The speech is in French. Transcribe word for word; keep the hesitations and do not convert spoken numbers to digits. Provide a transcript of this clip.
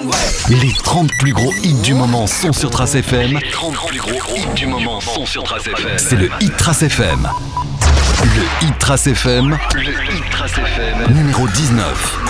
Les trente plus gros hits du moment sont sur Trace F M. Les trente plus gros hits du moment sont sur Trace F M. C'est le Hit Trace F M. Le Hit Trace F M. Le Hit Trace F M. Numéro dix-neuf.